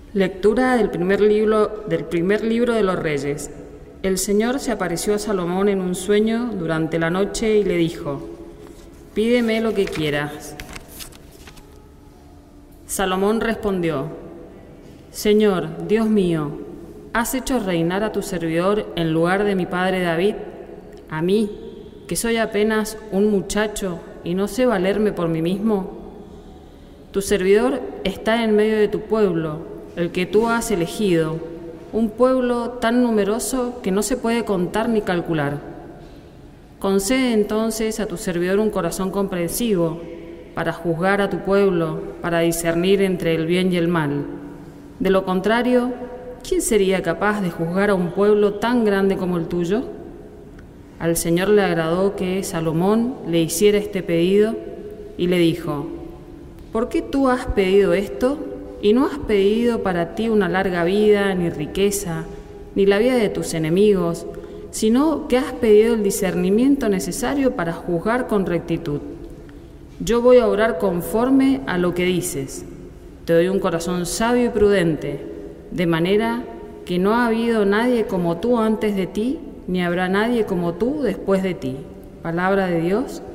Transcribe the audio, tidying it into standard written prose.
Lectura del primer libro de los Reyes. El Señor se apareció a Salomón en un sueño durante la noche y le dijo: «Pídeme lo que quieras». Salomón respondió: «Señor, Dios mío, ¿has hecho reinar a tu servidor en lugar de mi padre David, a mí, que soy apenas un muchacho y no sé valerme por mí mismo? Tu servidor está en medio de tu pueblo, el que tú has elegido, un pueblo tan numeroso que no se puede contar ni calcular. Concede entonces a tu servidor un corazón comprensivo, para juzgar a tu pueblo, para discernir entre el bien y el mal. De lo contrario, ¿quién sería capaz de juzgar a un pueblo tan grande como el tuyo?». Al Señor le agradó que Salomón le hiciera este pedido y le dijo: «¿Por qué tú has pedido esto y no has pedido para ti una larga vida, ni riqueza, ni la vida de tus enemigos, sino que has pedido el discernimiento necesario para juzgar con rectitud? Yo voy a obrar conforme a lo que dices. Te doy un corazón sabio y prudente, de manera que no ha habido nadie como tú antes de ti, ni habrá nadie como tú después de ti». Palabra de Dios.